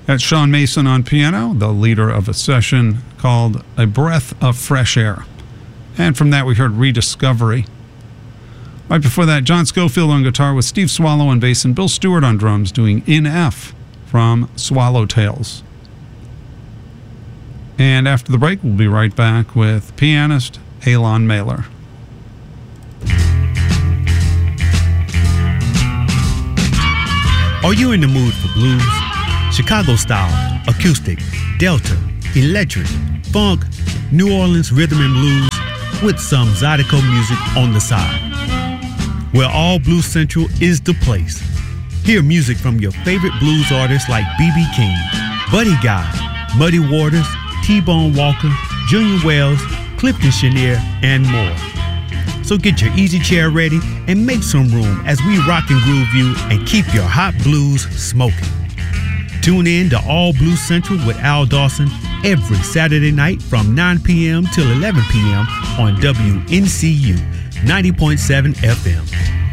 That's Sean Mason on piano, the leader of a session called A Breath of Fresh Air. And from that we heard Rediscovery. Right before that, John Scofield on guitar with Steve Swallow on bass and Bill Stewart on drums doing In F from Swallowtails. And after the break, we'll be right back with pianist Alon Mailer. Are you in the mood for blues? Chicago style, acoustic, Delta, electric, funk, New Orleans rhythm and blues with some Zydeco music on the side. Well, All Blues Central is the place. Hear music from your favorite blues artists like B.B. King, Buddy Guy, Muddy Waters, T-Bone Walker, Junior Wells, Clifton Chenier, and more. So get your easy chair ready and make some room as we rock and groove you and keep your hot blues smoking. Tune in to All Blues Central with Al Dawson every Saturday night from 9 p.m. till 11 p.m. on WNCU 90.7 FM.